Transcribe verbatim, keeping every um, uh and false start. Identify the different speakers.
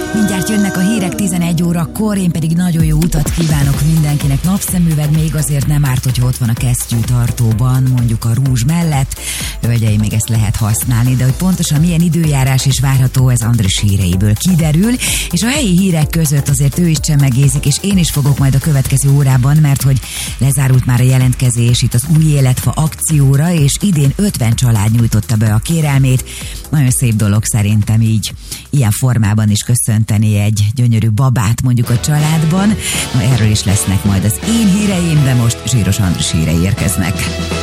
Speaker 1: Mindjárt jönnek a hírek tizenegy órakor, én pedig nagyon jó utat kívánok mindenkinek. Napszemüveg még azért nem árt, hogyha ott van a kesztyűtartóban, mondjuk a rúzs mellett. Hölgyeim, még ezt lehet használni, de hogy pontosan milyen időjárás is várható, ez Andris híreiből kiderül. És a helyi hírek között azért ő is csemegézik, és én is fogok majd a következő órában, mert hogy lezárult már a jelentkezés itt az Új Életfa akcióra, és idén ötven család nyújtotta be a kérelmét. Nagyon szép dolog szerintem így, ilyen formában is köszönteni egy gyönyörű babát mondjuk a családban. Na, erről is lesznek majd az én híreim, de most Zsíros Andris hírei érkeznek.